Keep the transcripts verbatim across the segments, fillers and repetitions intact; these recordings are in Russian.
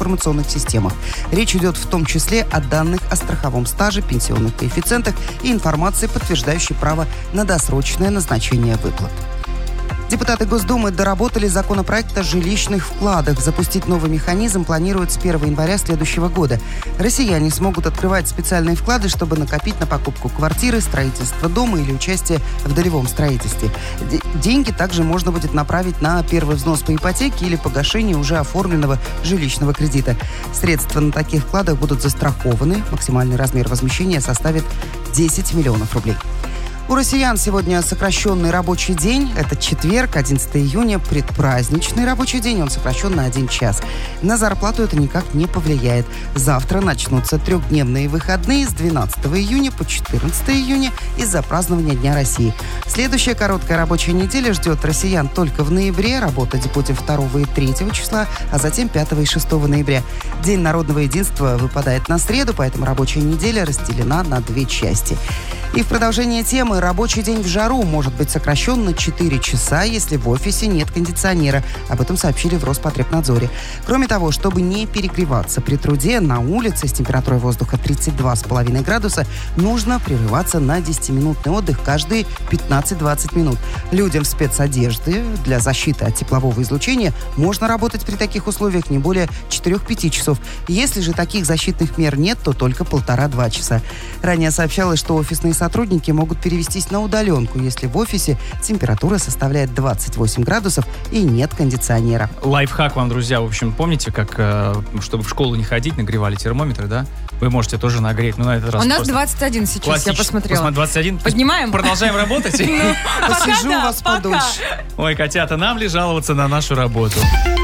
информационных системах. Речь идет в том числе о данных о страховом стаже, пенсионных коэффициентах и информации, подтверждающей право на досрочное назначение выплат. Депутаты Госдумы доработали законопроект о жилищных вкладах. Запустить новый механизм планируют с первого января следующего года. Россияне смогут открывать специальные вклады, чтобы накопить на покупку квартиры, строительство дома или участие в долевом строительстве. Д- деньги также можно будет направить на первый взнос по ипотеке или погашение уже оформленного жилищного кредита. Средства на таких вкладах будут застрахованы. Максимальный размер возмещения составит десять миллионов рублей. У россиян сегодня сокращенный рабочий день. Это четверг, одиннадцатого июня, предпраздничный рабочий день. Он сокращен на один час. На зарплату это никак не повлияет. Завтра начнутся трехдневные выходные с двенадцатого июня по четырнадцатого июня из-за празднования Дня России. Следующая короткая рабочая неделя ждет россиян только в ноябре. Работать будем второго и третьего числа, а затем пятого и шестого ноября. День народного единства выпадает на среду, поэтому рабочая неделя разделена на две части. И в продолжение темы рабочий день в жару может быть сокращен на четыре часа, если в офисе нет кондиционера. Об этом сообщили в Роспотребнадзоре. Кроме того, чтобы не перегреваться при труде, на улице с температурой воздуха тридцать два с половиной градуса нужно прерываться на десятиминутный отдых каждые пятнадцать-двадцать минут. Людям в спецодежде для защиты от теплового излучения можно работать при таких условиях не более четыре-пять часов. Если же таких защитных мер нет, то только полтора-два часа. Ранее сообщалось, что офисные сотрудники могут перевестись на удаленку, если в офисе температура составляет двадцать восемь градусов и нет кондиционера. Лайфхак вам, друзья. В общем, помните, как, э, чтобы в школу не ходить, нагревали термометры, да? Вы можете тоже нагреть. Ну, на этот раз У нас просто... двадцать один сейчас, Классич... я посмотрела. двадцать один? Поднимаем? Продолжаем работать? Посижу у вас подольше. Ой, котята, нам ли жаловаться на нашу работу?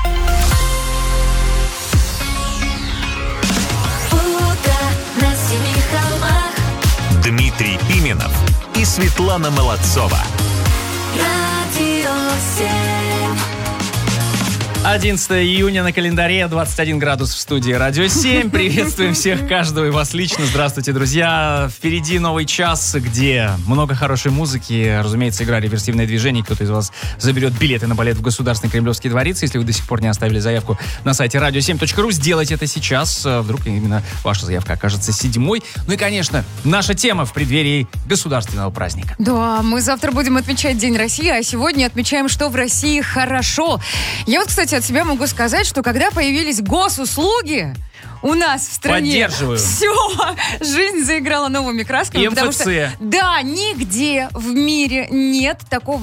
Дмитрий Пименов и Светлана Молодцова. одиннадцатого июня на календаре, двадцать один градус в студии Радио семь. Приветствуем всех, каждого и вас лично. Здравствуйте, друзья. Впереди новый час, где много хорошей музыки. Разумеется, игра «Реверсивное движение». Кто-то из вас заберет билеты на балет в Государственный Кремлевский дворец. Если вы до сих пор не оставили заявку на сайте радио семь точка ру, сделайте это сейчас. Вдруг именно ваша заявка окажется седьмой. Ну и, конечно, наша тема в преддверии государственного праздника. Да, мы завтра будем отмечать День России, а сегодня отмечаем, что в России хорошо. Я вот, кстати, от себя могу сказать, что когда появились госуслуги у нас в стране, поддерживаю. Все, жизнь заиграла новыми красками. И эм эф цэ. Потому что, да, нигде в мире нет такого